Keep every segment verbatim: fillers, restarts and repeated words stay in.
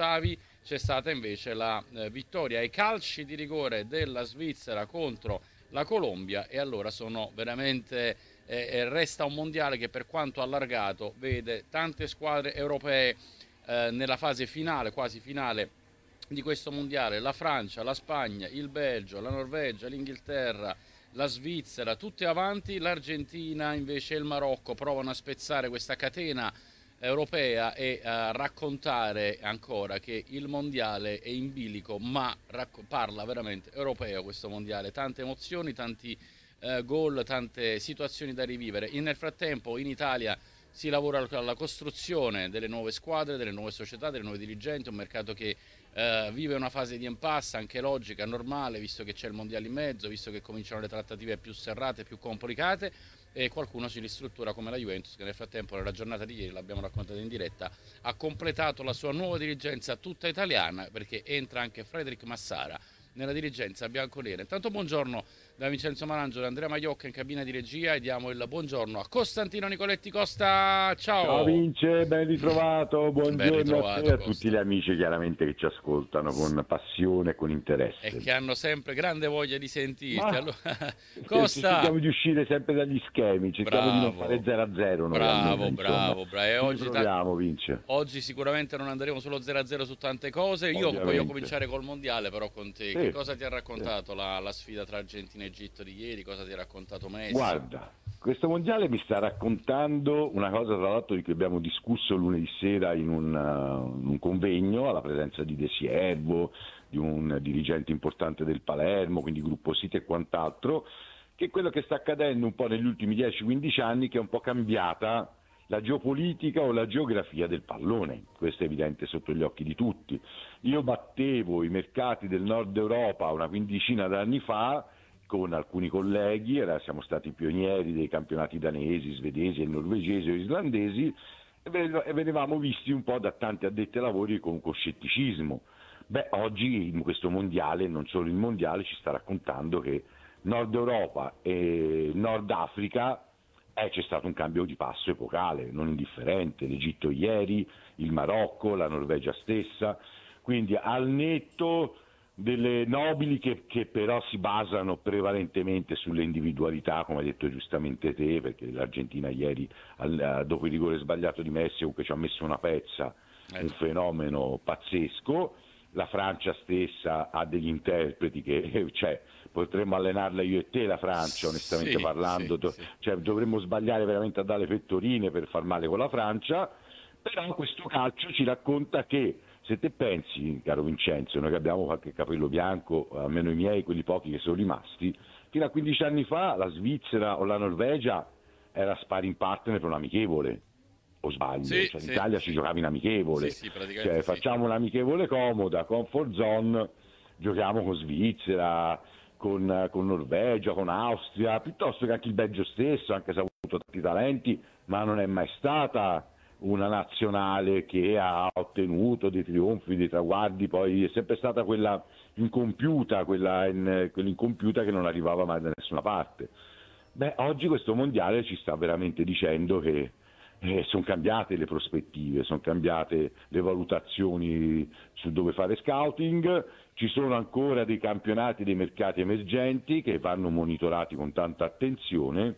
ottavi c'è stata invece la eh, vittoria ai calci di rigore della Svizzera contro la Colombia, e allora sono veramente eh, resta un mondiale che, per quanto allargato, vede tante squadre europee eh, nella fase finale, quasi finale di questo mondiale: la Francia, la Spagna, il Belgio, la Norvegia, l'Inghilterra, la Svizzera, tutte avanti. L'Argentina invece e il Marocco provano a spezzare questa catena europea e a raccontare ancora che il mondiale è in bilico, ma racco- parla veramente europeo questo mondiale. Tante emozioni, tanti eh, gol, tante situazioni da rivivere. E nel frattempo in Italia si lavora alla costruzione delle nuove squadre, delle nuove società, delle nuove dirigenti, un mercato che eh, vive una fase di impasse, anche logica, normale, visto che c'è il mondiale in mezzo, visto che cominciano le trattative più serrate, più complicate, e qualcuno si ristruttura come la Juventus, che nel frattempo, nella giornata di ieri, l'abbiamo raccontato in diretta, ha completato la sua nuova dirigenza tutta italiana, perché entra anche Frederic Massara nella dirigenza bianconera. Intanto buongiorno da Vincenzo Marangio e Andrea Maiocca in cabina di regia, e diamo il buongiorno a Costantino Nicoletti. Costa, Ciao ciao! Vince, ben ritrovato, Ben buongiorno a te e ritrovato, a tutti gli Costa. amici chiaramente che ci ascoltano con passione e con E interesse. che hanno sempre grande voglia di sentirti. Ma Allora, eh, Costa, cerchiamo di uscire sempre dagli schemi, cerchiamo di non fare bravo, zero a zero noi almeno, bravo, insomma. bravo, bravo. E Ci oggi, ta- proviamo, Vince, oggi sicuramente non andremo solo zero a zero su tante cose. Io voglio ovviamente. cominciare col mondiale, però, con te. Che Sì, cosa ti ha sì. raccontato la, la sfida tra Argentina e Egitto di ieri? Cosa ti ha raccontato Messi? Guarda, questo mondiale mi sta raccontando una cosa, tra l'altro, di cui abbiamo discusso lunedì sera in un, uh, un convegno alla presenza di De Siervo, di un dirigente importante del Palermo, quindi Gruppo Site e quant'altro, che è quello che sta accadendo un po' negli ultimi dieci quindici anni, che è un po' cambiata la geopolitica o la geografia del pallone. Questo è evidente sotto gli occhi di tutti. Io battevo i mercati del nord Europa una quindicina d'anni fa con alcuni colleghi, era, siamo stati pionieri dei campionati danesi, svedesi, norvegesi o islandesi, e venivamo visti un po' da tanti addetti ai lavori con, con scetticismo. Beh, oggi in questo mondiale, non solo il mondiale, ci sta raccontando che Nord Europa e Nord Africa eh, c'è stato un cambio di passo epocale, non indifferente. L'Egitto ieri, il Marocco, la Norvegia stessa, quindi al netto delle nobili che, che però si basano prevalentemente sulle individualità, come hai detto giustamente te, perché l'Argentina ieri, al, dopo il rigore sbagliato di Messi, comunque ci ha messo una pezza, Eh, un fenomeno pazzesco. La Francia stessa ha degli interpreti che cioè, potremmo allenarla io e te la Francia, onestamente sì, sì, parlando, sì. cioè, dovremmo sbagliare veramente a dare pettorine per far male con la Francia, però questo calcio ci racconta che, se te pensi, caro Vincenzo, noi che abbiamo qualche capello bianco, almeno i miei, quelli pochi che sono rimasti, fino a quindici anni fa la Svizzera o la Norvegia era sparring partner per un amichevole, o sbaglio, Sì, cioè in sì, Italia ci sì. giocava in Sì, amichevole, sì, praticamente cioè sì. facciamo un'amichevole comoda, comfort zone, giochiamo con Svizzera, con, con Norvegia, con Austria, piuttosto che anche il Belgio stesso, anche se ha avuto tanti talenti, ma non è mai stata una nazionale che ha ottenuto dei trionfi, dei traguardi, poi è sempre stata quella incompiuta, quella, in, quella incompiuta che non arrivava mai da nessuna parte. Beh, oggi questo mondiale ci sta veramente dicendo che eh, sono cambiate le prospettive, sono cambiate le valutazioni su dove fare scouting, ci sono ancora dei campionati, dei mercati emergenti che vanno monitorati con tanta attenzione,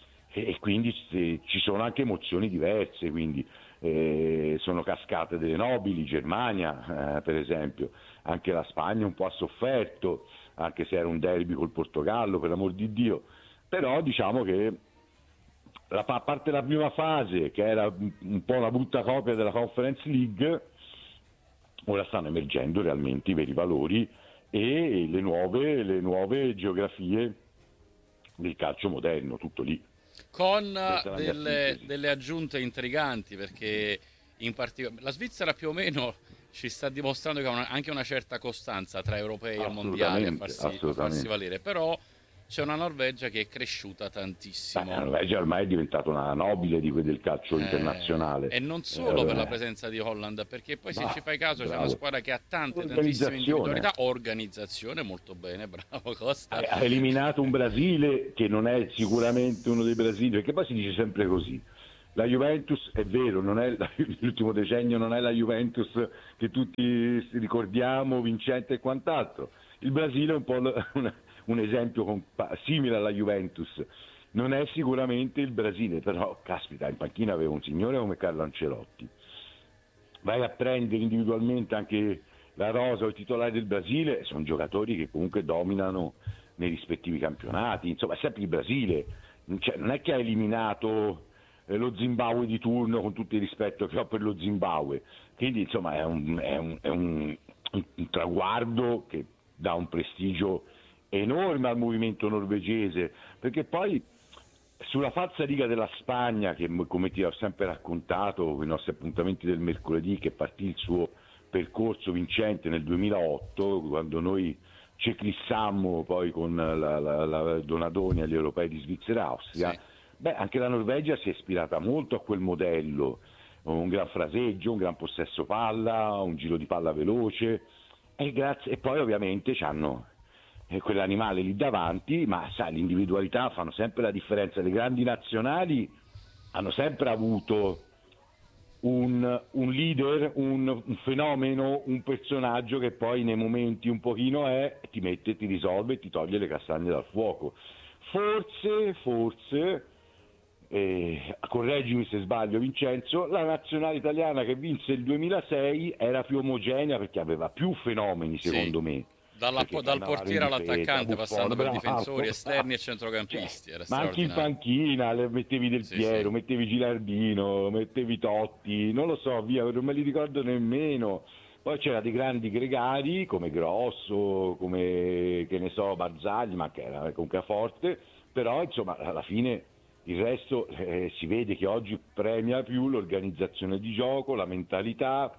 e quindi ci sono anche emozioni diverse, quindi eh, sono cascate delle nobili, Germania eh, per esempio, anche la Spagna un po' ha sofferto, anche se era un derby col Portogallo, per l'amor di Dio, però diciamo che la, a parte la prima fase, che era un po' una brutta copia della Conference League, ora stanno emergendo realmente i veri valori e le nuove, le nuove geografie del calcio moderno, tutto lì. Con Questa è la mia delle, sintesi. delle aggiunte intriganti, perché in particolare la Svizzera più o meno ci sta dimostrando che ha una- anche una certa costanza tra europei e mondiali a Assolutamente, farsi, a farsi assolutamente. valere, però c'è una Norvegia che è cresciuta Beh, la tantissimo. Norvegia ormai è diventata una nobile di quel del calcio Eh, internazionale. e non solo per la Eh, presenza di Holland, perché poi, se ci bah, fai caso, c'è una bravo. squadra che ha tante, tantissime Organizzazione. individualità, organizzazione molto bene, bravo Costa. Ha eliminato un Brasile che non è sicuramente uno dei Brasili, perché poi si dice sempre così. la Juventus è vero, non è la, l'ultimo decennio non è la Juventus che tutti ricordiamo, vincente e quant'altro. Il Brasile è un po' un, un esempio compa- simile alla Juventus. Non è sicuramente il Brasile, però caspita, in panchina aveva un signore come Carlo Ancelotti. Vai a prendere individualmente anche la rosa o i titolari del Brasile, sono giocatori che comunque dominano nei rispettivi campionati, insomma è sempre il Brasile, cioè, non è che ha eliminato eh, lo Zimbabwe di turno, con tutto il rispetto che ho per lo Zimbabwe, quindi insomma è un, è un, è un, un, un traguardo che dà un prestigio enorme al movimento norvegese, perché poi sulla falsa riga della Spagna, che come ti ho sempre raccontato con i nostri appuntamenti del mercoledì, che partì il suo percorso vincente nel duemilaotto, quando noi ci eclissammo poi con la, la, la Donadoni agli europei di Svizzera e Austria, Sì. beh, anche la Norvegia si è ispirata molto a quel modello, un gran fraseggio, un gran possesso palla, un giro di palla veloce, e, grazie, e poi ovviamente c'hanno eh, quell'animale lì davanti, ma sai, l'individualità fanno sempre la differenza. Le grandi nazionali hanno sempre avuto un, un leader, un, un fenomeno, un personaggio che poi nei momenti un pochino è, ti mette, ti risolve e ti toglie le castagne dal fuoco. Forse, forse, eh, correggimi se sbaglio Vincenzo, la nazionale italiana che vinse il duemilasei era più omogenea perché aveva più fenomeni Sì. secondo me. Dalla, dal portiere all'attaccante, passando per bravo, difensori, esterni e cioè, centrocampisti, era ma anche in straordinario. panchina le mettevi Del Sì, Piero, sì. mettevi Gilardino, mettevi Totti, non lo so, via, non me li ricordo nemmeno. Poi c'era dei grandi gregari come Grosso, come che ne so, Barzagli, ma che era comunque forte, però insomma alla fine il resto eh, si vede che oggi premia più l'organizzazione di gioco, la mentalità,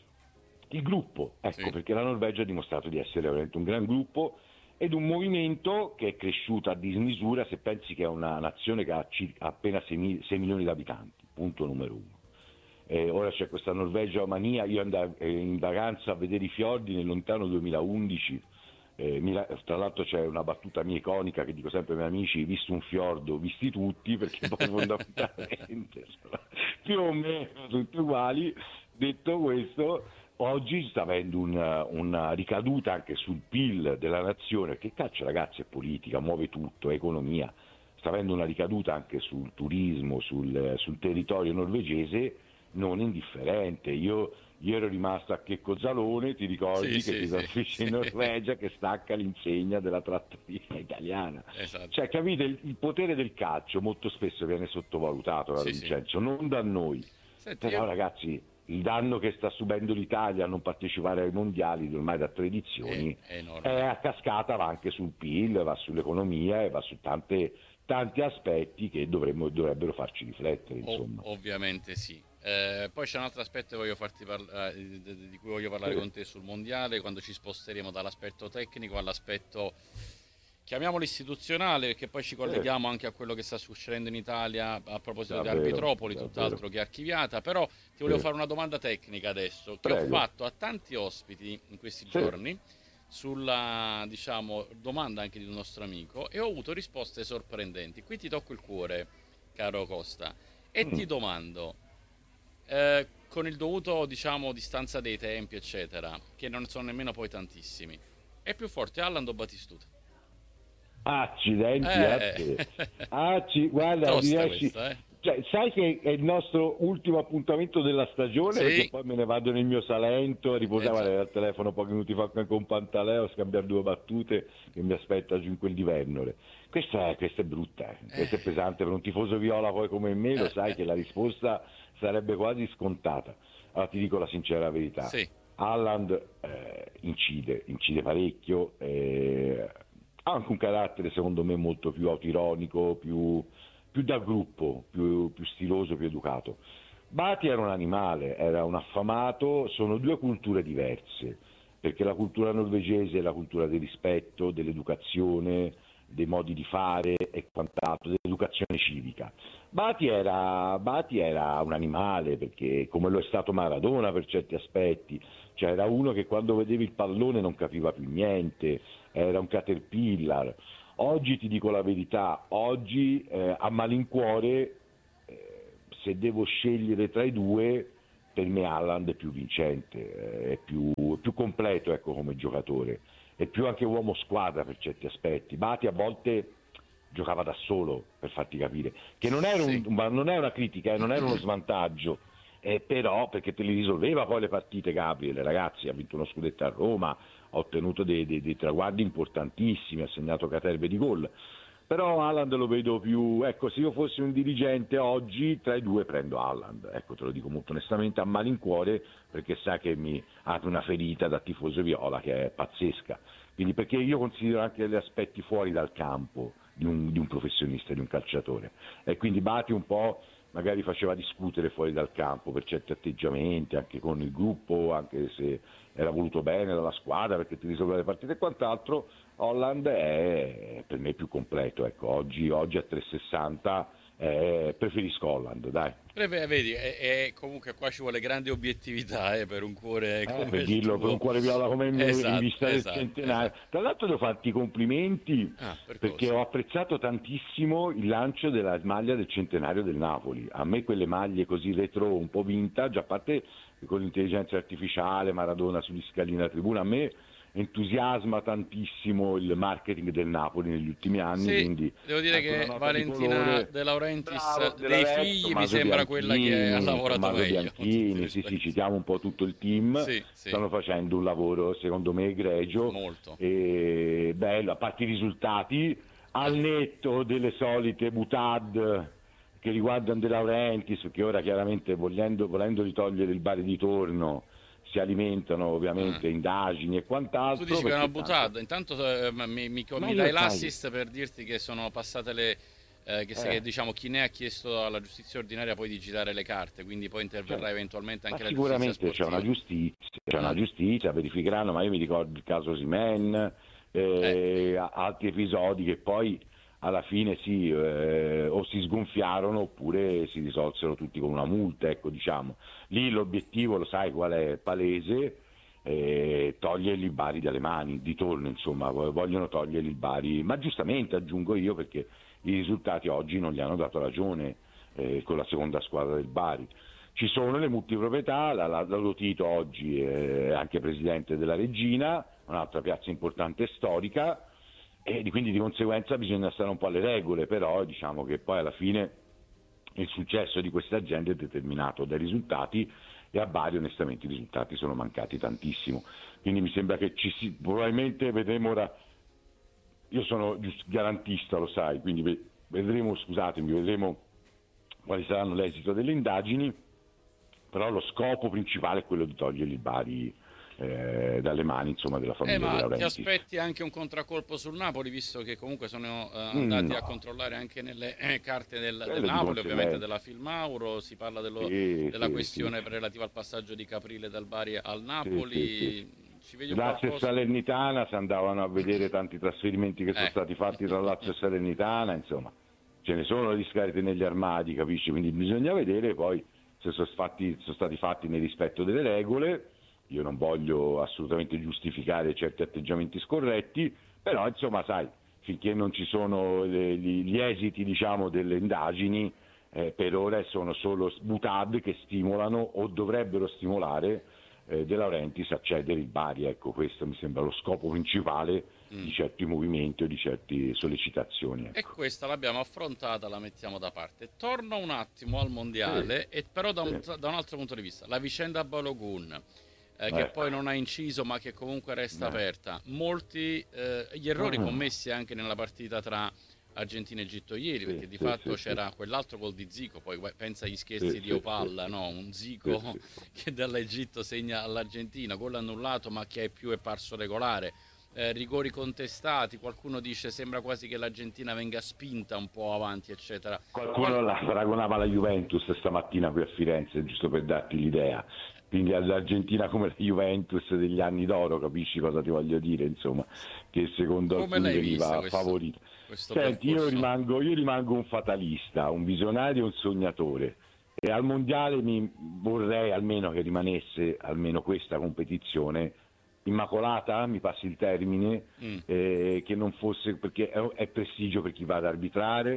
il gruppo, ecco, Sì. perché la Norvegia ha dimostrato di essere veramente un gran gruppo ed un movimento che è cresciuto a dismisura. Se pensi che è una nazione che ha circa, appena sei milioni di abitanti, punto numero uno. Eh, ora c'è questa Norvegia mania, io andavo in vacanza a vedere i fiordi nel lontano duemilaundici, eh, mi, tra l'altro c'è una battuta mia iconica che dico sempre ai miei amici: visto un fiordo, visti tutti, perché poi fondamentalmente sono più o meno tutti uguali. Detto questo, oggi sta avendo una, una ricaduta anche sul P I L della nazione, perché calcio ragazzi è politica, muove tutto, è economia, sta avendo una ricaduta anche sul turismo, sul, sul territorio norvegese non indifferente. Io, io ero rimasto a Checco Zalone, ti Sì, ricordi, che sì, si sì, trasferisce in sì. Norvegia, che stacca l'insegna della trattoria italiana. Esatto. Cioè, capite, il, il potere del calcio molto spesso viene sottovalutato, caro Sì, sì. Vincenzo, non da noi. Senti, Però io... ragazzi, il danno che sta subendo l'Italia a non partecipare ai mondiali ormai da tre è, edizioni è è enorme. a cascata, va anche sul P I L, va sull'economia e va su tante, tanti aspetti che dovremmo, dovrebbero farci riflettere, O- insomma. ovviamente sì. Eh, poi c'è un altro aspetto che voglio farti parla- eh, di di cui voglio parlare Sì, con te sul mondiale, quando ci sposteremo dall'aspetto tecnico all'aspetto, chiamiamolo istituzionale, perché poi ci sì, colleghiamo anche a quello che sta succedendo in Italia a proposito di davvero, Arbitropoli, davvero. tutt'altro che archiviata. Però ti volevo Sì, fare una domanda tecnica adesso, che ho prego. fatto a tanti ospiti in questi Sì. giorni, sulla, diciamo, domanda anche di un nostro amico, e ho avuto risposte sorprendenti. Qui ti tocco il cuore, caro Costa, e Mm. ti domando, eh, con il dovuto, diciamo, distanza dei tempi, eccetera, che non sono nemmeno poi tantissimi, è più forte Haaland o Batistuta? Accidenti a Eh, te. Acci- guarda, tosta riesci... questa, eh? cioè, sai che è il nostro ultimo appuntamento della stagione, perché Sì, poi me ne vado nel mio Salento a eh riposare già. al telefono pochi minuti fa con Pantaleo a scambiare due battute che mi aspetta giù in quel di Vernore. Questa è, questa è brutta, eh. Questa è pesante per un tifoso viola poi come me, lo Eh, sai eh, che la risposta sarebbe quasi scontata. Allora ti dico la sincera verità. sì, Haaland eh, incide, incide parecchio, eh, ha anche un carattere secondo me molto più autironico, più, più da gruppo, più, più stiloso, più educato. Bati era un animale, era un affamato, sono due culture diverse, perché la cultura norvegese è la cultura del rispetto, dell'educazione, dei modi di fare e quant'altro, dell'educazione civica. Bati era, Bati era un animale, perché come lo è stato Maradona per certi aspetti, cioè era uno che quando vedevi il pallone non capiva più niente, era un caterpillar. Oggi ti dico la verità, oggi eh, a malincuore eh, se devo scegliere tra i due, per me Haaland è più vincente, è più, è più completo, ecco, come giocatore, è più anche uomo squadra per certi aspetti. Bati a volte giocava da solo, per farti capire, che non era, un, Sì. ma non è una critica, eh, non era uno svantaggio, eh, però perché te li risolveva poi le partite. Gabriele, ragazzi, ha vinto uno scudetto a Roma, ha ottenuto dei, dei, dei traguardi importantissimi, ha segnato caterve di gol. Però Haaland lo vedo più, ecco, se io fossi un dirigente oggi, tra i due prendo Haaland, ecco, te lo dico molto onestamente, a malincuore, perché sa che mi apre una ferita da tifoso viola che è pazzesca. Quindi, perché io considero anche gli aspetti fuori dal campo di un, di un professionista, di un calciatore, e quindi Bati un po' magari faceva discutere fuori dal campo per certi atteggiamenti, anche con il gruppo, anche se era voluto bene dalla squadra perché ti risolveva le partite e quant'altro. Holland è per me più completo, ecco, oggi, oggi a trecentosessanta eh, preferisco Holland, dai. Vedi, è, è, comunque qua ci vuole grande obiettività eh, per un cuore Eh, come per il dirlo, per un tuo. cuore viola come me, in Esatto, vista del esatto, centenario. esatto. Tra l'altro devo farti i complimenti Ah, per perché cosa? ho apprezzato tantissimo il lancio della maglia del centenario del Napoli. A me quelle maglie così retro, un po' vintage, a parte con l'intelligenza artificiale, Maradona sugli scalini della tribuna, a me entusiasma tantissimo il marketing del Napoli negli ultimi anni, Sì, quindi devo dire anche una che nota di Valentina colore. De Laurentiis Bravo, della dei Rex, figli mi Tommaso sembra quella che ha Bianchini, lavorato Tommaso meglio, con tutti i Bianchini, sì sì, rispetti. citiamo un po' tutto il team, Sì, sì, stanno facendo un lavoro secondo me egregio molto. e bello, a parte i risultati, al netto delle solite butad che riguardano De Laurentiis, che ora chiaramente volendo, volendo togliere il bar di torno si alimentano Ah. ovviamente indagini e Tu quant'altro, dici che è una perché tanto... buttata, intanto eh, mi, mi- Ma mi io dai sai, l'assist per dirti che sono passate le... eh, che se eh, diciamo chi ne ha chiesto alla giustizia ordinaria poi di girare le carte, quindi poi interverrà certo. eventualmente Ma anche la giustizia sicuramente c'è una sportiva. giustizia, c'è una Mm. giustizia, verificheranno, ma io mi ricordo il caso Simen, Eh, eh, altri episodi che poi alla fine sì, eh, o si sgonfiarono oppure si risolsero tutti con una multa, ecco, diciamo. Lì l'obiettivo, lo sai qual è, palese, eh, togliergli il Bari dalle mani, di torno insomma, vogliono togliergli il Bari, ma giustamente aggiungo io perché i risultati oggi non gli hanno dato ragione eh, con la seconda squadra del Bari. Ci sono le multiproprietà, la, la, la Lotito oggi è anche presidente della Regina, un'altra piazza importante e storica, e di- quindi di conseguenza bisogna stare un po' alle regole, però diciamo che poi alla fine il successo di queste aziende è determinato dai risultati e a Bari onestamente i risultati sono mancati tantissimo, quindi mi sembra che ci si, probabilmente vedremo ora, io sono giust- garantista lo sai, quindi ve- vedremo, scusatemi, vedremo quali saranno l'esito delle indagini, però lo scopo principale è quello di togliergli il Bari eh, dalle mani insomma, della eh, famiglia De ma ti Laurentiis. aspetti anche un contraccolpo sul Napoli, visto che comunque sono eh, Mm, andati a no, controllare anche nelle eh, carte del, del quello di Napoli, ovviamente conseguenza. della Filmauro, si parla dello- Sì, della sì, sì, questione relativa al passaggio di Caprile dal Bari al sì, sì, sì. Napoli. Ci vedi un Lazio e qualcosa? Salernitana si andavano a vedere tanti trasferimenti che sono Eh. stati fatti tra Lazio e Salernitana, insomma, ce ne sono di scariche negli armadi, capisci? Quindi bisogna vedere poi se sono, fatti, sono stati fatti nel rispetto delle regole. Io non voglio assolutamente giustificare certi atteggiamenti scorretti, però insomma, sai, finché non ci sono le- gli, gli esiti, diciamo, delle indagini, eh, per ora sono solo butad che stimolano o dovrebbero stimolare eh, De Laurentiis a cedere il Bari, ecco, questo mi sembra lo scopo principale Mm. di certi movimenti o di certe sollecitazioni, E ecco. questa l'abbiamo affrontata, la mettiamo da parte. Torno un attimo al Sì, mondiale, e però da un, sì, da un altro punto di vista. La vicenda Balogun, eh, che ecco. poi non ha inciso ma che comunque resta Eh. aperta. Molti eh, gli errori Ah, commessi anche nella partita tra Argentina e Egitto ieri, sì, perché di sì, fatto sì, sì, c'era quell'altro gol di Zico, poi guai- pensa agli sì, scherzi di sì, sì, Opalla, sì, no? Un sì, Zico sì. che dall'Egitto segna all'Argentina, gol annullato ma che ai più è parso regolare. Eh, rigori contestati, qualcuno dice sembra quasi che l'Argentina venga spinta un po' avanti, eccetera. Qual- Qualcuno la paragonava alla Juventus stamattina qui a Firenze, giusto per darti l'idea. Quindi all'Argentina come la Juventus degli anni d'oro, capisci cosa ti voglio dire? Insomma, che secondo Come alcuni l'hai vista veniva questo, favorita. questo Senti, io percorso? rimango, io rimango un fatalista, un visionario, un sognatore. E al mondiale mi vorrei almeno che rimanesse almeno questa competizione immacolata, mi passi il termine, Mm, eh, che non fosse perché è, è prestigio per chi va ad arbitrare,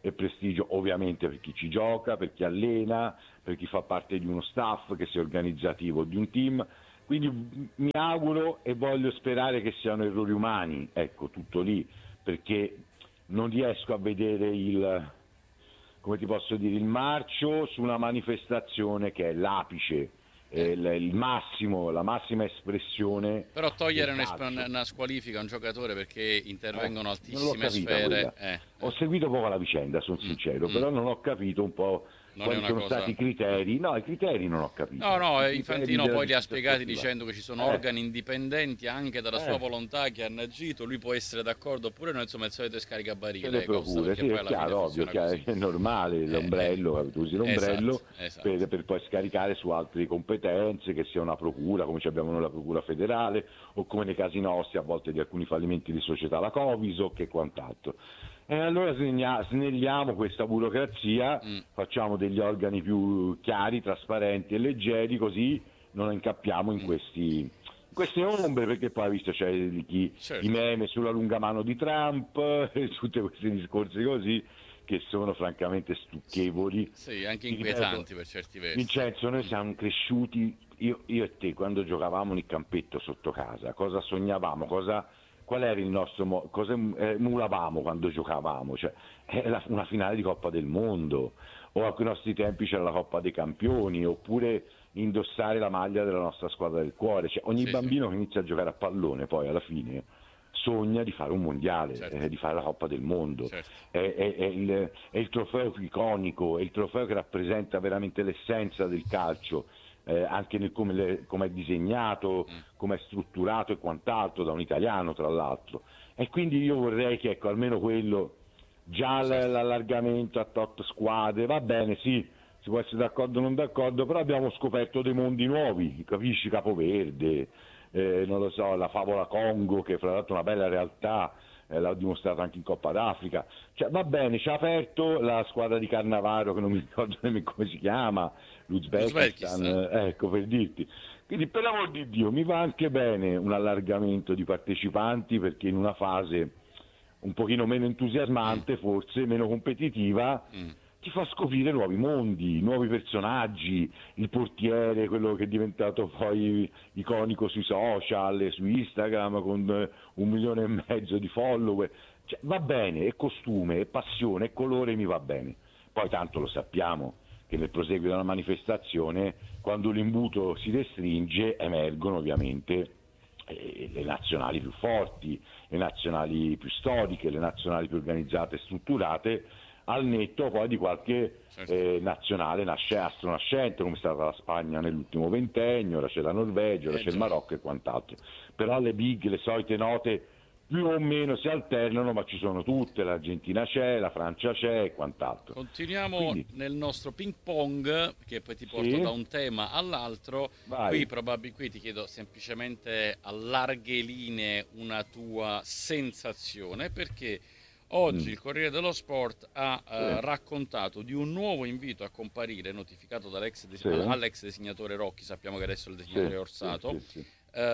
e prestigio ovviamente per chi ci gioca, per chi allena, per chi fa parte di uno staff che sia organizzativo di un team. Quindi mi auguro e voglio sperare che siano errori umani, ecco, tutto lì, perché non riesco a vedere il, come ti posso dire, il marcio su una manifestazione che è l'apice, eh, il, il massimo, la massima espressione. Però togliere del calcio. una, una squalifica a un giocatore perché intervengono Eh, altissime capita sfere. Eh, Ho eh. seguito poco la vicenda, sono Mm, sincero, mm. però non ho capito un po' Non è quali una sono cosa. stati i criteri. No, i criteri non ho capito. No, no, I eh, criteri Infantino della poi li ha giustizia spiegati sportiva. dicendo che ci sono Eh, organi indipendenti anche dalla sua eh. volontà che hanno agito, lui può essere d'accordo oppure no, insomma è il solito Se scaricabarile, le eh, Costa, procure, perché sì, poi è alla fine chiaro, ovvio, funziona chiaro, così. è normale, Eh, eh, l'ombrello, tu usi esatto, l'ombrello esatto. per, per poi scaricare su altre competenze, che sia una procura, come ci abbiamo noi la procura federale, o come nei casi nostri a volte di alcuni fallimenti di società, la Coviso, che quant'altro. E allora snegna- snelliamo questa burocrazia, Mm. facciamo degli organi più chiari, trasparenti e leggeri, così non incappiamo in Mm. questi, in queste ombre, perché poi hai visto c'è di chi, Certo. i meme sulla lunga mano di Trump, e tutti questi discorsi così che sono francamente stucchevoli. Sì, anche Ti ripeto, inquietanti per certi versi. Vincenzo, noi Mm. siamo cresciuti, io, io e te, quando giocavamo nel campetto sotto casa, cosa sognavamo, cosa, qual era il nostro, mo- cosa eh, emulavamo quando giocavamo? Cioè, era una finale di Coppa del Mondo, o a quei nostri tempi c'era la Coppa dei Campioni, oppure indossare la maglia della nostra squadra del cuore. Cioè, ogni Sì, sì, bambino che inizia a giocare a pallone poi alla fine sogna di fare un mondiale, certo, eh, di fare la Coppa del Mondo. certo. È, è- è il, è il trofeo iconico, è il trofeo che rappresenta veramente l'essenza del calcio, eh, anche nel come, le- come è disegnato, Mm. come è strutturato e quant'altro, da un italiano tra l'altro. E quindi io vorrei che, ecco, almeno quello, già l- Certo. l'allargamento a tot squadre, va bene, sì, si può essere d'accordo o non d'accordo, però abbiamo scoperto dei mondi nuovi, capisci? Capoverde, eh, non lo so, la favola Congo, che fra l'altro è una bella realtà, eh, l'ha dimostrato anche in Coppa d'Africa. Cioè, va bene, ci ha aperto la squadra di Cannavaro, che non mi ricordo nemmeno come si chiama, l'Uzbekistan, L'Uzbekistan. eh, ecco, per dirti. Quindi, per l'amor di Dio, mi va anche bene un allargamento di partecipanti, perché in una fase un pochino meno Mm. entusiasmante, forse meno competitiva, Mm. ti fa scoprire nuovi mondi, nuovi personaggi, il portiere, quello che è diventato poi iconico sui social, e su Instagram, con eh, un milione e mezzo di follower. Cioè, va bene, è costume, è passione, è colore, mi va bene. Poi tanto lo sappiamo che nel proseguio della manifestazione, quando l'imbuto si restringe, emergono ovviamente eh, le nazionali più forti, le nazionali più storiche, le nazionali più organizzate e strutturate, al netto poi di qualche Certo. eh, nazionale nasce, astronascente, come è stata la Spagna nell'ultimo ventennio, ora c'è la Norvegia, ora Eh c'è il già. Marocco e quant'altro. Però le big, le solite note più o meno si alternano, ma ci sono tutte, l'Argentina c'è, la Francia c'è e quant'altro. Continuiamo Quindi, nel nostro ping pong, che poi ti porto da sì, un tema all'altro. Qui, vai. probabil- qui ti chiedo semplicemente a larghe linee una tua sensazione, perché oggi Mm, il Corriere dello Sport ha sì, eh, raccontato di un nuovo invito a comparire notificato dall'ex des- sì, all'ex designatore Rocchi, sappiamo che adesso è il sì, designatore sì, Orsato. sì, sì.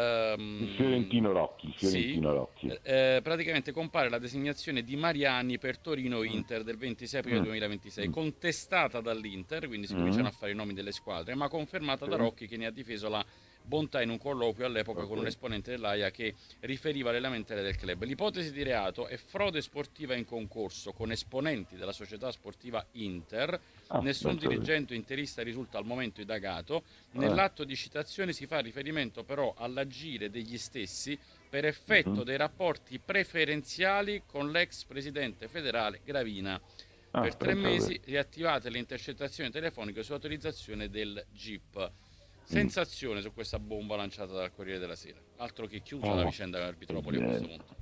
Il Ehm, Fiorentino Rocchi, il sì, Fiorentino Rocchi. eh, eh, praticamente compare la designazione di Mariani per Mm, Torino-Inter del ventisei aprile mm, duemilaventisei, mm, contestata dall'Inter, quindi si cominciano mm, a fare i nomi delle squadre, ma confermata sì, da Rocchi, che ne ha difeso la bontà in un colloquio all'epoca con un ok. esponente dell'A I A che riferiva le lamentele del club. L'ipotesi di reato è frode sportiva in concorso con esponenti della società sportiva Inter. Ah, Nessun ben sapere. dirigente interista risulta al momento indagato. Eh, Nell'atto di citazione si fa riferimento però all'agire degli stessi per effetto mhm. dei rapporti preferenziali con l'ex presidente federale Gravina. Ah, Per tre ben sapere. mesi riattivate le intercettazioni telefoniche su autorizzazione del G I P. Mm. Sensazione su questa bomba lanciata dal Corriere della Sera. Altro che chiusa la Oh, vicenda Arbitropoli a questo eh, punto.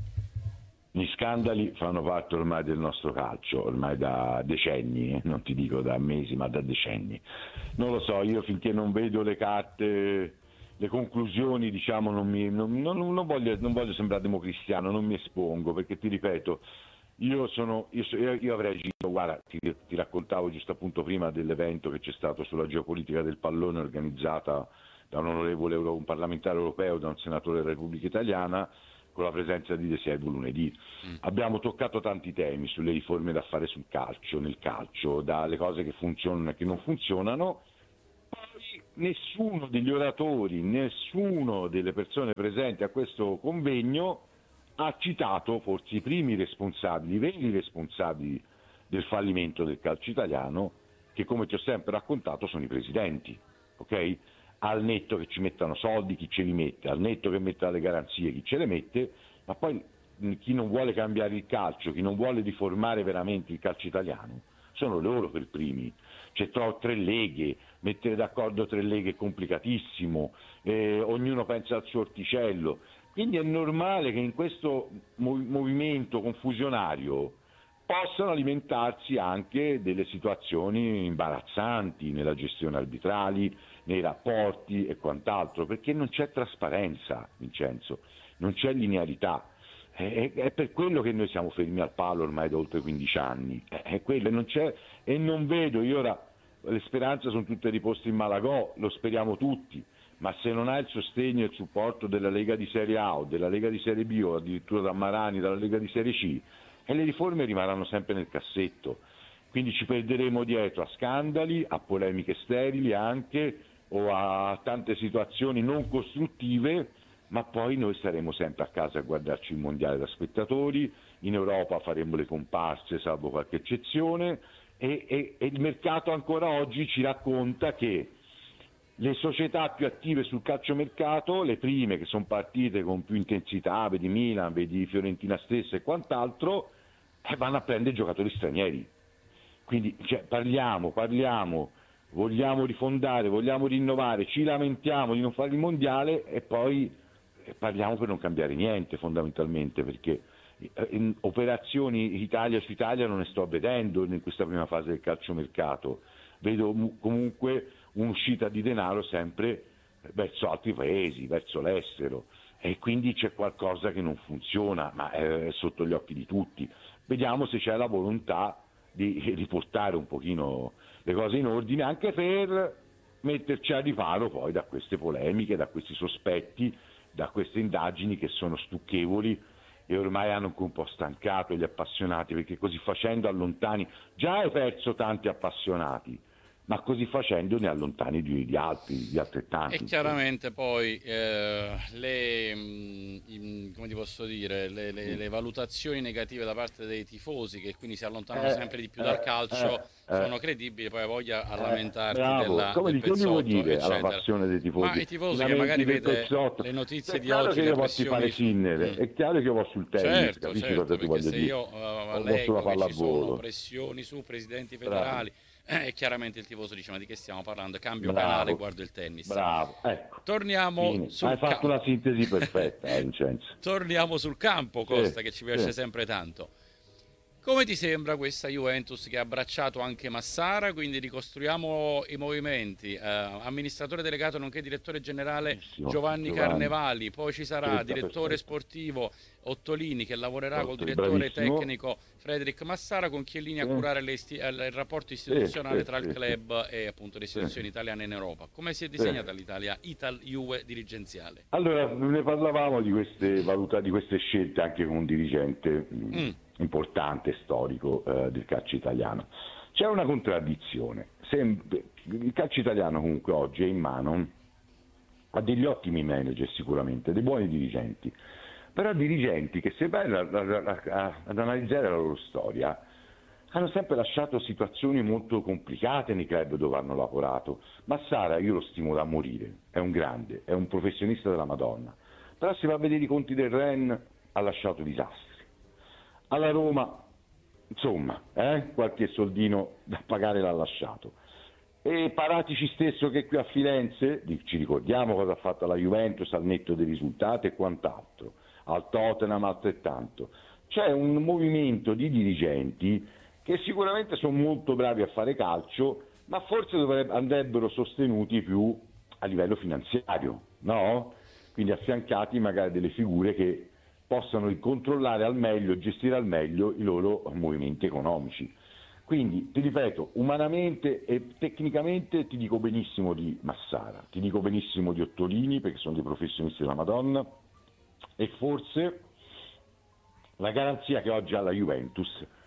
gli scandali fanno parte ormai del nostro calcio, ormai da decenni, eh, non ti dico da mesi, ma da decenni. Non lo so, io finché non vedo le carte, le conclusioni, diciamo, non, mi, non, non- non voglio, non voglio sembrare democristiano, non mi espongo, perché ti ripeto, io, sono, io, so- io- io avrei agito, guarda, ti, ti raccontavo giusto appunto prima dell'evento che c'è stato sulla geopolitica del pallone organizzata da un onorevole euro- un parlamentare europeo, da un senatore della Repubblica Italiana, con la presenza di De Servo lunedì. Mm. Abbiamo toccato tanti temi sulle riforme da fare sul calcio, nel calcio, dalle cose che funzionano e che non funzionano. Poi nessuno degli oratori, nessuno delle persone presenti a questo convegno ha citato forse i primi responsabili, i veri responsabili del fallimento del calcio italiano, che come ti ho sempre raccontato sono i presidenti, ok? Al netto che ci mettano soldi, chi ce li mette, al netto che metta le garanzie, chi ce le mette, ma poi chi non vuole cambiare il calcio, chi non vuole riformare veramente il calcio italiano, sono loro per primi. C'è cioè, tre leghe, mettere d'accordo tre leghe è complicatissimo, eh, ognuno pensa al suo orticello, quindi è normale che in questo mov- movimento confusionario possano alimentarsi anche delle situazioni imbarazzanti nella gestione arbitrali, nei rapporti e quant'altro, perché non c'è trasparenza, Vincenzo, non c'è linearità. È, è per quello che noi siamo fermi al palo ormai da oltre quindici anni, è quello, non c'è, e non vedo, io ora le speranze sono tutte riposte in Malagò, lo speriamo tutti, ma se non hai il sostegno e il supporto della Lega di Serie A o della Lega di Serie B o addirittura da Marani, dalla Lega di Serie C, e le riforme rimarranno sempre nel cassetto, quindi ci perderemo dietro a scandali, a polemiche sterili anche, o a tante situazioni non costruttive, ma poi noi staremo sempre a casa a guardarci il mondiale da spettatori, in Europa faremo le comparse salvo qualche eccezione, e, e, e il mercato ancora oggi ci racconta che le società più attive sul calciomercato, le prime che sono partite con più intensità, vedi Milan, vedi Fiorentina stessa e quant'altro, eh, vanno a prendere giocatori stranieri. Quindi cioè, parliamo, parliamo, vogliamo rifondare, vogliamo rinnovare, ci lamentiamo di non fare il mondiale e poi eh, parliamo per non cambiare niente fondamentalmente, perché eh, in operazioni Italia su Italia non ne sto vedendo in questa prima fase del calciomercato, vedo mu- comunque un'uscita di denaro sempre verso altri paesi, verso l'estero, e quindi c'è qualcosa che non funziona, ma è sotto gli occhi di tutti. Vediamo se c'è la volontà di riportare un pochino le cose in ordine, anche per metterci a riparo poi da queste polemiche, da questi sospetti, da queste indagini che sono stucchevoli e ormai hanno anche un po' stancato gli appassionati, perché così facendo allontani, già hai perso tanti appassionati, ma così facendo ne allontani di, di altri, di altrettanti. E chiaramente poi eh, le, mh, come ti posso dire, le, le, le valutazioni negative da parte dei tifosi, che quindi si allontanano Eh, sempre di più eh, dal calcio, eh, sono eh, credibili, poi voglia a eh, lamentarti bravo, della, come del gli, che gli vuoi pezzotto, dire alla eccetera. passione dei Ma tifosi? i I tifosi che lamenti magari del vede pezzotto. le notizie È di chiaro oggi, che le io posso fare pressioni su... Sinner, Mm. è chiaro che io vado sul tennis, Certo, capisci certo, cosa ti perché voglio se dire? io uh, O posso la leggo che ci sono pallavolo. pressioni su presidenti Bravo. federali, eh, e chiaramente il tifoso dice: ma di che stiamo parlando? Cambio canale e Bravo, guardo il tennis. bravo, ecco, Torniamo fine. Hai sul fatto una campo. sintesi perfetta, eh, Vincenzo. Torniamo sul campo, Sì, Costa, che ci piace sì. sempre tanto. Come ti sembra questa Juventus che ha abbracciato anche Massara? Quindi ricostruiamo i movimenti. Eh, amministratore delegato nonché direttore generale Benissimo, Giovanni, Giovanni. Carnevali, poi ci sarà Scelta direttore perfetta. sportivo Ottolini che lavorerà col Otto, direttore bravissimo. tecnico Frederic Massara, con Chiellini a Sì. curare le isti- eh, il rapporto Sì, istituzionale sì, tra il sì, club e appunto le sì. istituzioni italiane in Europa. Come si è Sì. disegnata l'Italia Ital-Juve dirigenziale? Allora, ne parlavamo di queste valuta, di queste scelte anche con un dirigente mh, Mm. importante, storico eh, del calcio italiano. C'è una contraddizione. Sem- il calcio italiano comunque oggi è in mano a degli ottimi manager sicuramente, dei buoni dirigenti, però dirigenti che se vai a- a- a- ad analizzare la loro storia hanno sempre lasciato situazioni molto complicate nei club dove hanno lavorato. Massara io lo stimo da morire, è un grande, è un professionista della Madonna, però se va a vedere i conti del Ren ha lasciato disastri. Alla Roma, insomma, eh, qualche soldino da pagare l'ha lasciato. E Paratici stesso che qui a Firenze, ci ricordiamo cosa ha fatto la Juventus al netto dei risultati e quant'altro, al Tottenham altrettanto. C'è un movimento di dirigenti che sicuramente sono molto bravi a fare calcio, ma forse dovrebbe, andrebbero sostenuti più a livello finanziario, no? Quindi affiancati magari delle figure che possano controllare al meglio, gestire al meglio i loro movimenti economici. Quindi, ti ripeto, umanamente e tecnicamente ti dico benissimo di Massara, ti dico benissimo di Ottolini, perché sono dei professionisti della Madonna, e forse La garanzia che oggi ha la Juventus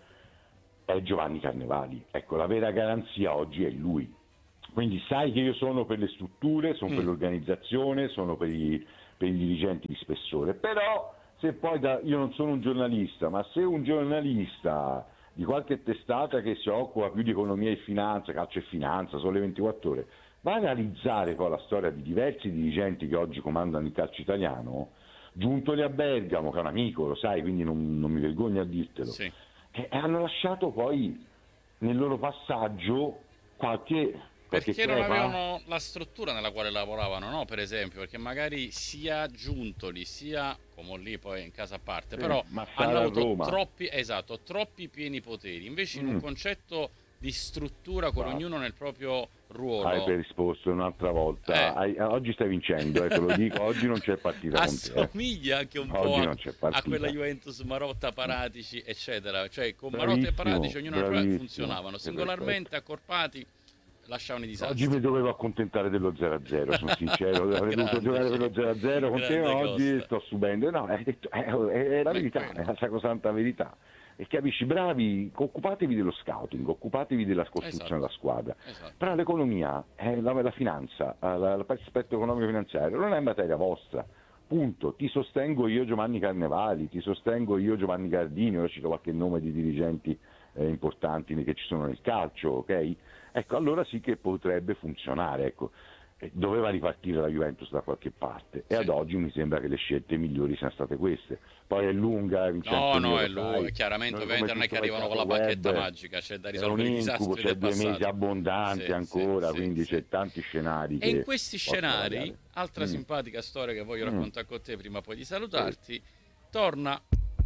è Giovanni Carnevali, ecco, la vera garanzia oggi è lui. Quindi sai che io sono per le strutture, sono mm. per l'organizzazione, sono per i, per i dirigenti di spessore, però se poi da, io non sono un giornalista, ma se un giornalista di qualche testata che si occupa più di economia e finanza, calcio e finanza, Sole ventiquattro Ore, va a analizzare poi la storia di diversi dirigenti che oggi comandano il calcio italiano, giuntoli a Bergamo, che è un amico, lo sai, quindi non, non mi vergogno a dirtelo, sì. E hanno lasciato poi nel loro passaggio qualche... Perché, perché non avevano la struttura nella quale lavoravano, no? Per esempio, perché magari sia Giuntoli sia come lì poi in casa a parte, sì, però hanno avuto Roma. troppi, esatto, troppi pieni poteri. Invece in mm. un concetto di struttura con wow. ognuno nel proprio ruolo. Hai per risposto un'altra volta. Eh. Hai, oggi stai vincendo, eh, te lo dico, oggi non c'è partita. Assomiglia con te, eh. anche un oggi po' a, a quella Juventus Marotta, Paratici, eccetera. Cioè con bravissimo, Marotta e Paratici ognuno nel proprio funzionavano, singolarmente accorpati. Lasciavano i disastri. Oggi mi dovevo accontentare dello zero a zero, sono sincero, avrei dovuto giocare per lo zero a zero con te, ma oggi sto subendo. No, è, è, è la verità, è la sacrosanta verità. E capisci, bravi, occupatevi dello scouting, occupatevi della costruzione esatto. della squadra. Esatto. Però l'economia, eh, la, la finanza, l'aspetto economico-finanziario non è materia vostra. Punto. Ti sostengo io Giovanni Carnevali, ti sostengo io Giovanni Gardini, ora cito qualche nome di dirigenti eh, importanti che ci sono nel calcio, ok? Ecco, allora sì che potrebbe funzionare, ecco. Doveva ripartire la Juventus da qualche parte e sì. ad oggi mi sembra che le scelte migliori siano state queste. Poi è lunga, Vincenzo, no, no, mio, è lunga, chiaramente ovviamente non è che arrivano con la bacchetta web, magica, c'è da risolvere i disastri c'è del due passato. mesi abbondanti sì, ancora, sì, quindi sì, c'è sì. tanti scenari. E che in questi scenari, variare. altra mm. simpatica storia che voglio mm. raccontare con te prima poi di salutarti, sì. torna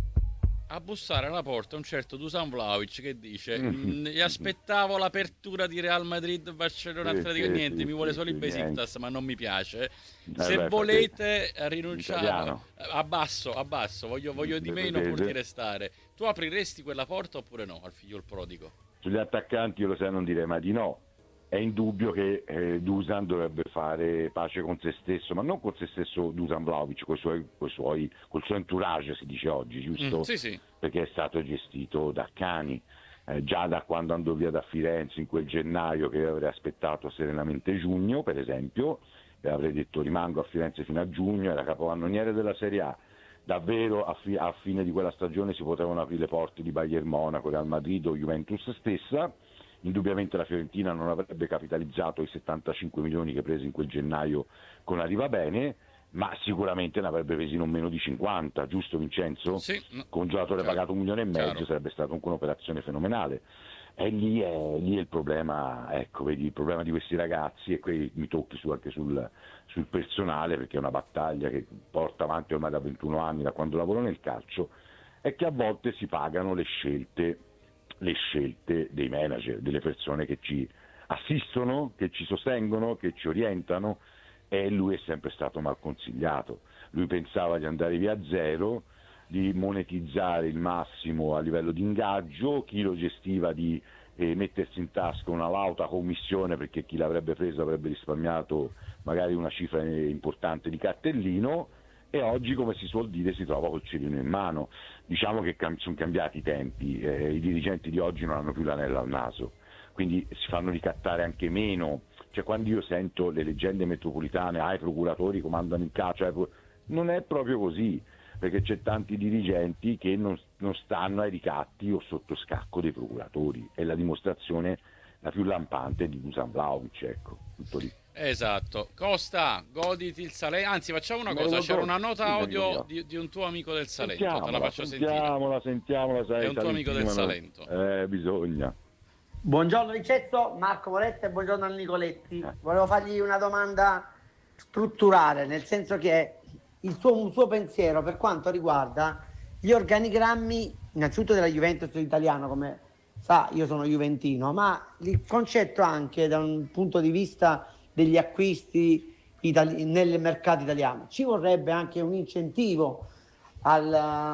a bussare alla porta un certo Dusan Vlahovic che dice mm-hmm. gli aspettavo l'apertura di Real Madrid, Barcellona, sì, Atletico, sì, niente, sì, mi vuole sì, solo il Besiktas, sì, ma non mi piace. Eh, Se beh, volete rinunciare, abbasso, abbasso, voglio, voglio di meno pur di restare. Tu apriresti quella porta oppure no al figlio il prodigo? Sugli attaccanti io lo sai non direi mai di no. È indubbio che eh, Dusan dovrebbe fare pace con se stesso, ma non con se stesso Dusan Vlahovic, con i suoi, coi suoi, col suo entourage si dice oggi, giusto? Mm, sì, sì. Perché è stato gestito da cani, eh, già da quando andò via da Firenze in quel gennaio che avrei aspettato serenamente giugno, per esempio, e avrei detto rimango a Firenze fino a giugno, era capocannoniere della Serie A. Davvero a, fi- a fine di quella stagione si potevano aprire le porte di Bayern Monaco, Real Madrid o Juventus stessa. Indubbiamente la Fiorentina non avrebbe capitalizzato i settantacinque milioni che prese in quel gennaio con Arriva Bene, ma sicuramente ne avrebbe presi non meno di cinquanta, giusto Vincenzo? Sì, no, con un giocatore chiaro, pagato un milione e mezzo chiaro. Sarebbe stata comunque un'operazione fenomenale. E lì è, lì è il problema, ecco, vedi, il problema di questi ragazzi, e qui mi tocchi su, anche sul, sul personale, perché è una battaglia che porta avanti ormai da ventuno anni, da quando lavoro nel calcio, è che a volte si pagano le scelte le scelte dei manager, delle persone che ci assistono, che ci sostengono, che ci orientano, e lui è sempre stato mal consigliato. Lui pensava di andare via a zero, di monetizzare il massimo a livello di ingaggio, chi lo gestiva di eh, mettersi in tasca una lauta commissione, perché chi l'avrebbe preso avrebbe risparmiato magari una cifra importante di cartellino, e oggi, come si suol dire, si trova col cerino in mano. Diciamo che cam- sono cambiati i tempi, eh, i dirigenti di oggi non hanno più l'anello al naso, quindi si fanno ricattare anche meno. Cioè, quando io sento le leggende metropolitane, ah, i procuratori comandano il calcio, eh, pro- non è proprio così, perché c'è tanti dirigenti che non, non stanno ai ricatti o sotto scacco dei procuratori, è la dimostrazione la più lampante di Dusan Vlahovic, ecco, tutto lì. Esatto. Costa, goditi il Salento. Anzi, facciamo una cosa, c'era una nota audio di, di un tuo amico del Salento, sentiamola, te la faccio sentiamola, sentire. Sentiamola, sai, è un tuo amico del Salento. Eh, bisogna. Buongiorno Vincenzo, Marco Moretta e buongiorno a Nicoletti. Volevo fargli una domanda strutturale, nel senso che il suo, un suo pensiero per quanto riguarda gli organigrammi, innanzitutto della Juventus italiano, come sa io sono juventino, ma il concetto anche da un punto di vista degli acquisti itali- nel mercato italiano. Ci vorrebbe anche un incentivo al,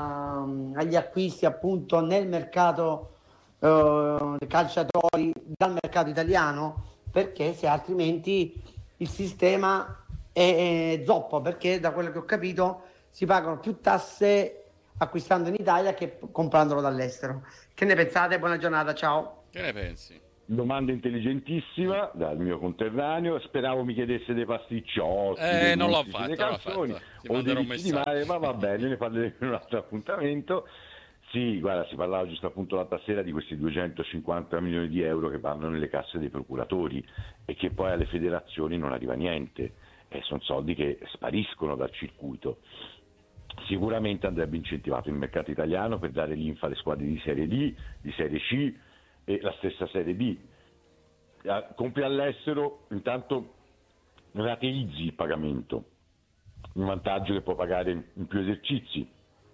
uh, agli acquisti appunto nel mercato uh, dei calciatori dal mercato italiano, perché se altrimenti il sistema è, è zoppo, perché da quello che ho capito si pagano più tasse acquistando in Italia che comprandolo dall'estero. Che ne pensate? Buona giornata, ciao. Che ne pensi? Domanda intelligentissima dal mio conterraneo. Speravo mi chiedesse dei pasticciotti, Eh, dei non l'ho gusti, fatto, dei non l'ho canzoni fatto. Ti o dei manderò un ricci di messaggio. mare, ma va bene, ne parleremo in un altro appuntamento. Sì, guarda, si parlava giusto appunto l'altra sera di questi duecentocinquanta milioni di euro che vanno nelle casse dei procuratori e che poi alle federazioni non arriva niente, e sono soldi che spariscono dal circuito. Sicuramente andrebbe incentivato il mercato italiano per dare linfa alle squadre di Serie D, di Serie C e la stessa Serie B. Eh, Compri all'estero, intanto rateizzi il pagamento, un vantaggio che può pagare in più esercizi.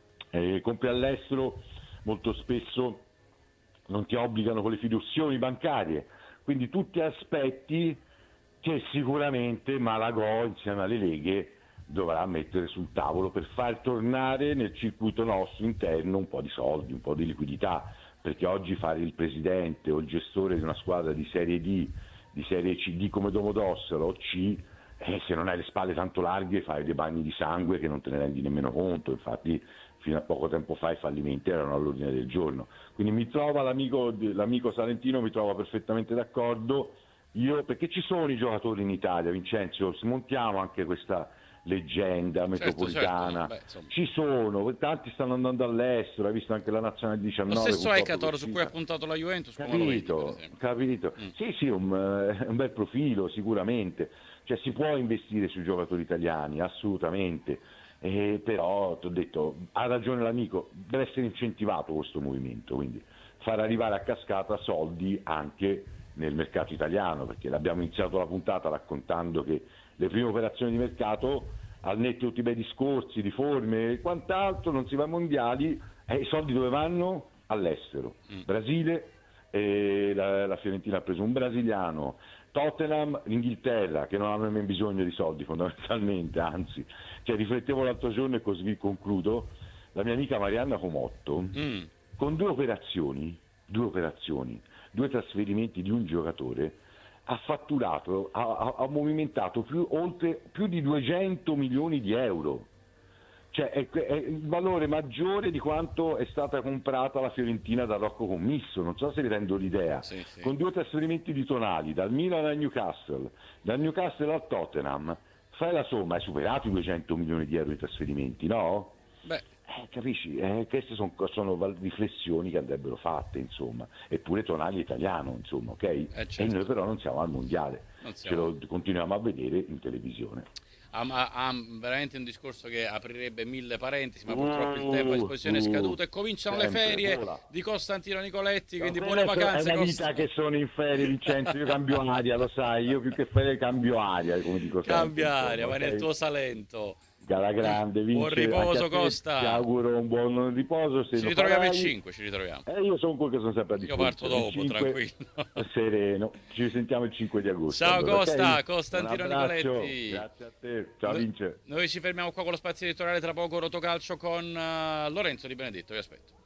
Eh, compri all'estero, molto spesso non ti obbligano con le fiduzioni bancarie, quindi tutti aspetti che sicuramente Malagò insieme alle leghe dovrà mettere sul tavolo per far tornare nel circuito nostro interno un po' di soldi, un po' di liquidità, perché oggi fare il presidente o il gestore di una squadra di Serie D, di Serie C, D come Domodossola o C, eh, se non hai le spalle tanto larghe fai dei bagni di sangue che non te ne rendi nemmeno conto. Infatti fino a poco tempo fa i fallimenti erano all'ordine del giorno, quindi mi trova l'amico, l'amico Salentino mi trova perfettamente d'accordo. Io, perché ci sono i giocatori in Italia, Vincenzo, smontiamo anche questa leggenda metropolitana, certo, certo. Beh, ci sono, tanti stanno andando all'estero, hai visto anche la nazionale diciannove. Lo stesso purtroppo Ekator su uscita. cui ha puntato la Juventus, come lo vedi, per Capito, esempio? capito. Mm. Sì, sì, un, eh, un bel profilo sicuramente, cioè si può investire sui giocatori italiani, assolutamente, eh, però ti ho detto, ha ragione l'amico, deve essere incentivato questo movimento, quindi far arrivare a cascata soldi anche nel mercato italiano, perché l'abbiamo iniziato la puntata raccontando che le prime operazioni di mercato, al netto di tutti i bei discorsi, riforme e quant'altro, non si va ai mondiali, e i soldi dove vanno? All'estero. Mm. Brasile, eh, la, la Fiorentina ha preso un brasiliano, Tottenham, l'Inghilterra, che non hanno nemmeno bisogno di soldi fondamentalmente, anzi, cioè, riflettevo l'altro giorno e così concludo, la mia amica Marianna Comotto, Mm. con due operazioni, due operazioni, due trasferimenti di un giocatore, ha fatturato, ha, ha, ha movimentato più, oltre, più di duecento milioni di euro. Cioè è, è il valore maggiore di quanto è stata comprata la Fiorentina da Rocco Commisso, non so se vi rendo l'idea, Sì, sì. con due trasferimenti di tonali, dal Milan al Newcastle, dal Newcastle al Tottenham, fai la somma, hai superato i duecento milioni di euro di trasferimenti, no? Beh, Eh, capisci? Eh, queste son- sono val- riflessioni che andrebbero fatte, insomma, eppure Tonali è italiano, insomma, ok? eh, E certo. noi però non siamo al mondiale, Non ce siamo. lo continuiamo a vedere in televisione. Ha, ha- ha veramente un discorso che aprirebbe mille parentesi, ma purtroppo il tempo a Uh, disposizione è uh, scaduto e cominciano le sempre, ferie vola. di Costantino Nicoletti, quindi No, buone adesso vacanze. è una Costa. vita che sono in ferie, Vincenzo, io cambio aria, lo sai, io più che ferie cambio aria, come dico sempre. Cambia aria, insomma, vai nel ok? tuo Salento. Alla grande, Buon vince, riposo, anche a te, Costa. ti auguro un buon riposo, se Ci lo ritroviamo il farai. cinque, ci ritroviamo. Eh, io sono quello che sono sempre a Io disposizione. parto Il dopo, cinque, tranquillo. sereno. Ci sentiamo il cinque di agosto. Ciao allora, Costa, ok? Costantino Un abbraccio, Nicoletti. grazie a te. Ciao No- Vince. Noi ci fermiamo qua con lo spazio editoriale, tra poco Rotocalcio con eh, Lorenzo Di Benedetto, vi aspetto.